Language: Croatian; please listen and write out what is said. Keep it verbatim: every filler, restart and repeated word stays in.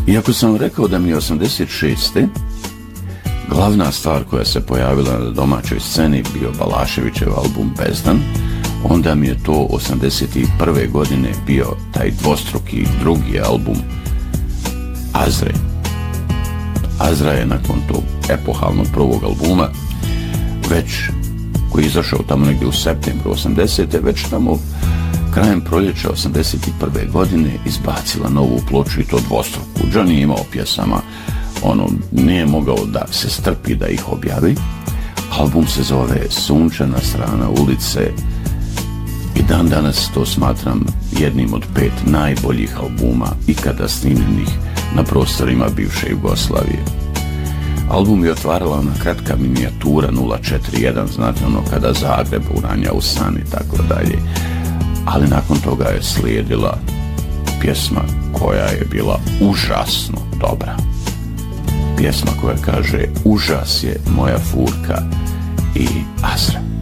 Iako sam rekao da mi je osamdeset šeste glavna stvar koja se pojavila na domaćoj sceni bio Balaševićev album Bezdan, onda mi je to osamdeset prve godine bio taj dvostruki drugi album Azre. Azra je nakon tog epohalnog prvog albuma, već koji je izašao tamo negdje u septembru osamdesete, već tamo krajem proljeća osamdeset prve godine izbacila novu ploču i to dvostruku. Johnny je imao pjesama, ono, nije mogao da se strpi da ih objavi. Album se zove Sunčana strana ulice i dan danas to smatram jednim od pet najboljih albuma ikada snimljenih na prostorima bivše Jugoslavije. Album je otvarala ona kratka minijatura nula četiri jedan, znate ono kada Zagreb uranja u san i tako dalje. Ali nakon toga je slijedila pjesma koja je bila užasno dobra. Pjesma koja kaže užas je moja furka i Azra.